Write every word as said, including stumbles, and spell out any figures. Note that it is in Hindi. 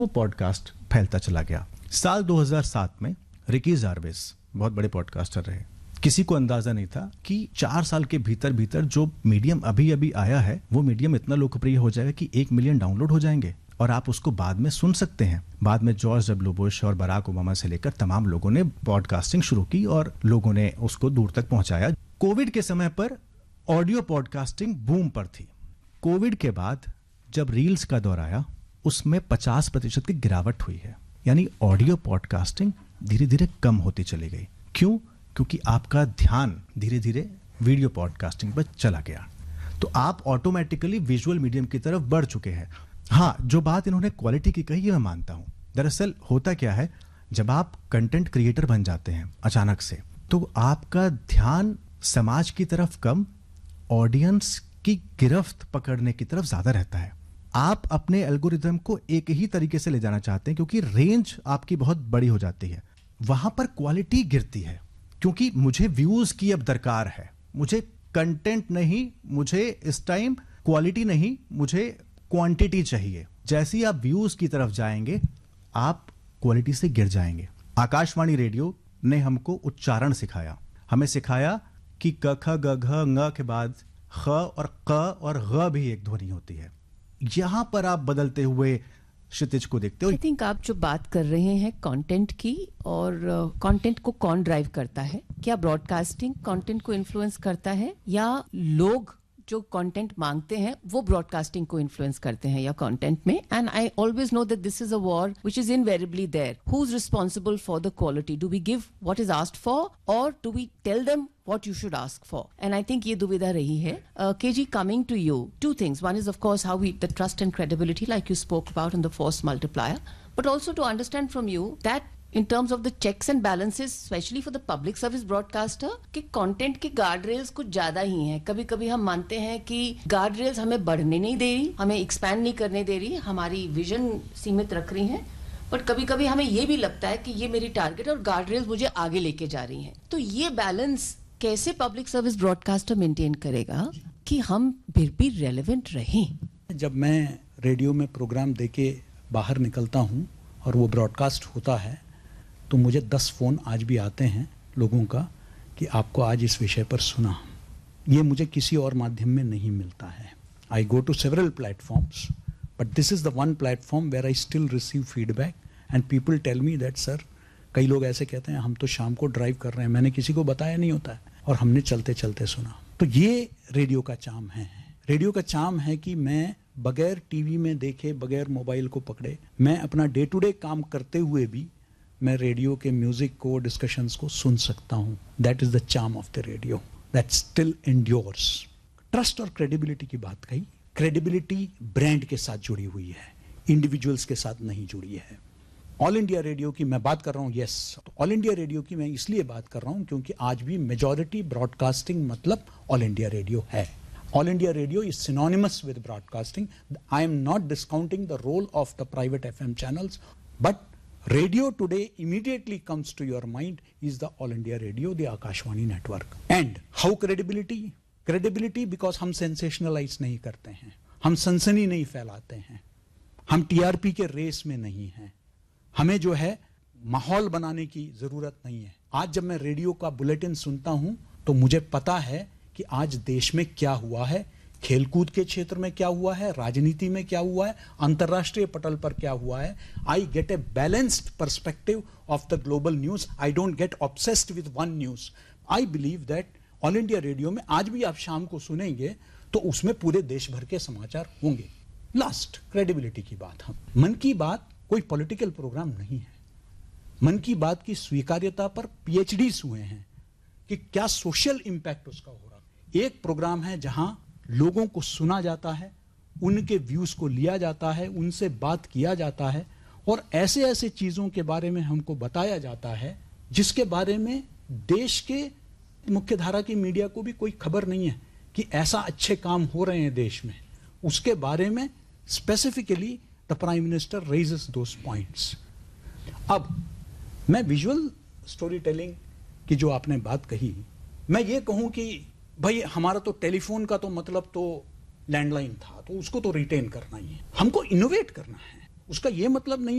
वो पॉडकास्ट फैलता चला गया। साल दो हज़ार सात में रिकी जार्विस बहुत बड़े पॉडकास्टर रहे। किसी को अंदाजा नहीं था कि चार साल के भीतर भीतर जो मीडियम अभी अभी आया है वो मीडियम इतना लोकप्रिय हो जाएगा कि एक मिलियन डाउनलोड हो जाएंगे और आप उसको बाद में सुन सकते हैं। बाद में जॉर्ज डब्ल्यू बुश और बराक ओबामा से लेकर तमाम लोगों ने पॉडकास्टिंग शुरू की और लोगों ने उसको दूर तक पहुंचाया। कोविड के समय पर ऑडियो पॉडकास्टिंग बूम पर थी। कोविड के बाद जब रील्स का दौर आया उसमें पचास प्रतिशत की गिरावट हुई है, यानी ऑडियो पॉडकास्टिंग धीरे धीरे कम होती चली गई। क्यों? क्योंकि आपका ध्यान धीरे धीरे वीडियो पॉडकास्टिंग पर चला गया, तो आप ऑटोमेटिकली विजुअल मीडियम की तरफ बढ़ चुके हैं। हाँ, जो बात इन्होंने क्वालिटी की कही है मैं मानता हूं। दरअसल होता क्या है, जब आप कंटेंट क्रिएटर बन जाते हैं अचानक से, तो आपका ध्यान समाज की तरफ कम, ऑडियंस की गिरफ्त पकड़ने की तरफ ज्यादा रहता है। आप अपने एल्गोरिदम को एक ही तरीके से ले जाना चाहते हैं क्योंकि रेंज आपकी बहुत बड़ी हो जाती है। वहां पर क्वालिटी गिरती है क्योंकि मुझे व्यूज की अब दरकार है, मुझे कंटेंट नहीं, मुझे इस टाइम क्वालिटी नहीं, मुझे क्वांटिटी चाहिए। जैसे ही आप व्यूज की तरफ जाएंगे आप क्वालिटी से गिर जाएंगे। आकाशवाणी रेडियो ने हमको उच्चारण सिखाया, हमें सिखाया कि क ख ग घ ng के बाद ख और क और ग भी एक ध्वनि होती है। यहां पर आप बदलते हुए क्षितिज को देखते हो। आई थिंक आप जो बात कर रहे हैं कंटेंट की, और कंटेंट uh, को कौन ड्राइव करता है? क्या ब्रॉडकास्टिंग कंटेंट को इन्फ्लुएंस करता है या लोग जो कंटेंट मांगते हैं वो ब्रॉडकास्टिंग को इन्फ्लुएंस करते हैं या कंटेंट में? And I always know that this is a war which is invariably there. Who is responsible for the quality? Do we give what is asked for और do we tell them what you should ask for? And I think ye duvida rahi hai. uh, K G, coming to you, two things. One is of course how we, the trust and credibility like you spoke about, and the force multiplier, but also to understand from you that in terms of the checks and balances, especially for the public service broadcaster, कि content के guard rails कुछ ज़्यादा ही हैं। कभी कभी हम मानते हैं कि guard rails हमें बढ़ने नहीं दे रही, हमें expand नहीं करने दे रही, हमारी vision सीमित रख रही हैं, बट कभी कभी हमें ये भी लगता है कि ये मेरी टारगेट और गार्ड रेल्स मुझे आगे लेके जा रही हैं। तो ये बैलेंस कैसे पब्लिक सर्विस ब्रॉडकास्टर मेंटेन करेगा कि हम फिर भी रेलेवेंट रहें? जब मैं रेडियो में प्रोग्राम देके बाहर निकलता हूं और वो ब्रॉडकास्ट होता है तो मुझे दस फ़ोन आज भी आते हैं लोगों का कि आपको आज इस विषय पर सुना। ये मुझे किसी और माध्यम में नहीं मिलता है। आई go to several platforms but this is the one platform where I still receive feedback and people tell me that sir, कई लोग ऐसे कहते हैं हम तो शाम को ड्राइव कर रहे हैं, मैंने किसी को बताया नहीं होता है और हमने चलते चलते सुना। तो ये रेडियो का चार्म है। रेडियो का चार्म है कि मैं बगैर टीवी में देखे, बगैर मोबाइल को पकड़े, मैं अपना डे टू डे काम करते हुए भी मैं रेडियो के म्यूजिक को, डिस्कशंस को सुन सकता हूँ। That is the charm of the radio that still endures. Trust और क्रेडिबिलिटी की बात कही। क्रेडिबिलिटी ब्रांड के साथ जुड़ी हुई है, इंडिविजुअल्स के साथ नहीं जुड़ी है। ऑल इंडिया रेडियो की मैं बात कर रहा हूँ, यस, तो ऑल इंडिया रेडियो की मैं इसलिए बात कर रहा हूँ क्योंकि आज भी मेजॉरिटी ब्रॉडकास्टिंग मतलब ऑल इंडिया रेडियो है। All India radio is synonymous with broadcasting. I am not discounting the role of the private FM channels, but radio today immediately comes to your mind is the all India radio, the Akashvani network. And how credibility? Credibility because हम सेंसेशनलाइज नहीं करते हैं, हम सनसनी नहीं फैलाते हैं, हम टीआरपी के रेस में नहीं हैं, हमें जो है माहौल बनाने की जरूरत नहीं है। आज जब मैं रेडियो का बुलेटिन सुनता हूं तो मुझे पता है कि आज देश में क्या हुआ है, खेलकूद के क्षेत्र में क्या हुआ है, राजनीति में क्या हुआ है, अंतर्राष्ट्रीय पटल पर क्या हुआ है। I get a balanced perspective of the global news. I don't get obsessed with one news. I believe that all India radio में आज भी आप शाम को सुनेंगे तो उसमें पूरे देश भर के समाचार होंगे। लास्ट, क्रेडिबिलिटी की बात। हम मन की बात कोई पॉलिटिकल प्रोग्राम नहीं है। मन की बात की स्वीकार्यता पर पीएचडीज हुए हैं कि क्या सोशल इंपैक्ट उसका हो रहा। एक प्रोग्राम है जहां लोगों को सुना जाता है, उनके व्यूज को लिया जाता है, उनसे बात किया जाता है और ऐसे ऐसे चीजों के बारे में हमको बताया जाता है जिसके बारे में देश के मुख्य धारा की मीडिया को भी कोई खबर नहीं है कि ऐसा अच्छे काम हो रहे हैं देश में। उसके बारे में specifically the prime minister raises those points. अब मैं विजुअल स्टोरी टेलिंग की जो आपने बात कही, मैं ये कहूं कि भाई हमारा तो टेलीफोन का तो मतलब तो लैंडलाइन था, तो उसको तो रिटेन करना ही है। हमको इनोवेट करना है, उसका ये मतलब नहीं